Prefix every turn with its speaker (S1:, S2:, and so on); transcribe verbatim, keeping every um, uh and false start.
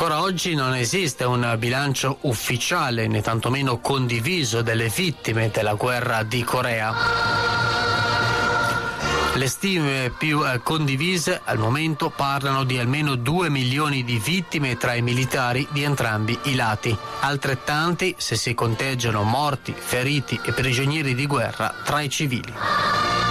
S1: Ancora oggi non esiste un bilancio ufficiale né tantomeno condiviso delle vittime della guerra di Corea. Le stime più eh, condivise al momento parlano di almeno due milioni di vittime tra i militari di entrambi i lati, altrettanti se si conteggiano morti, feriti e prigionieri di guerra tra i civili.